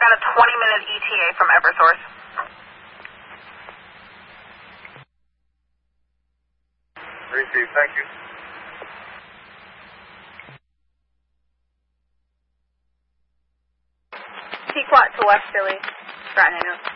got a 20-minute ETA from Eversource. Received, thank you. Pequot to West Philly. Stratton.